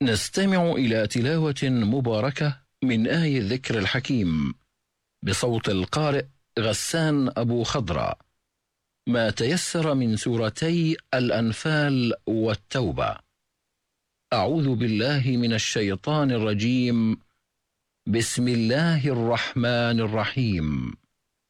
نستمع إلى تلاوة مباركة من آي الذكر الحكيم بصوت القارئ غسان أبو خضرة، ما تيسر من سورتي الأنفال والتوبة. أعوذ بالله من الشيطان الرجيم. بسم الله الرحمن الرحيم.